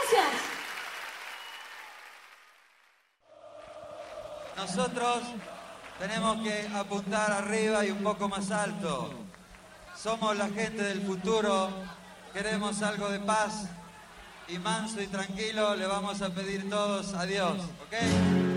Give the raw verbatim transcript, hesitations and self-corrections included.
Gracias. Nosotros tenemos que apuntar arriba y un poco más alto. Somos la gente del futuro, queremos algo de paz y manso y tranquilo le vamos a pedir todos a Dios, ¿ok?